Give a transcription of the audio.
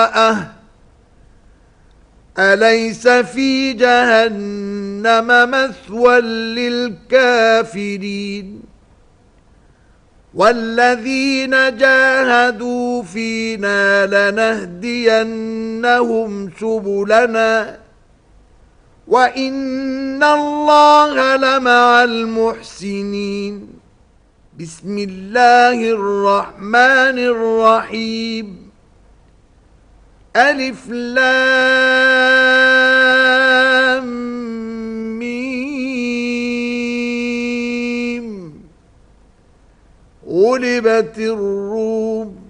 أليس في جهنم مثوى للكافرين والذين جاهدوا فينا لنهدينهم سبلنا وإن الله لمع المحسنين. بسم الله الرحمن الرحيم. ألف لام ميم. غلبت الروم